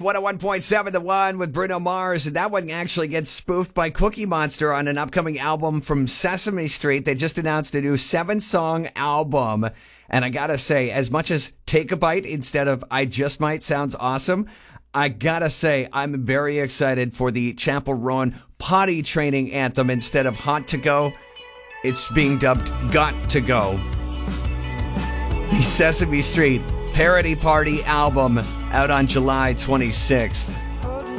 101.7 The One with Bruno Mars. And that one actually gets spoofed by Cookie Monster on an upcoming album from Sesame Street. They just announced a new 7-song album. And I gotta say, as much as Take a Bite instead of I Just Might sounds awesome, I gotta say, I'm very excited for the Chappell Roan potty training anthem instead of Hot to Go. It's being dubbed Got to Go. The Sesame Street Parody Party album out on July 26th.